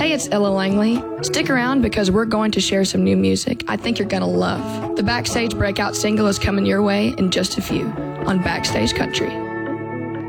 Hey, it's Ella Langley. Stick around because we're going to share some new music I think you're going to love. The Backstage Breakout single is coming your way in just a few on Backstage Country.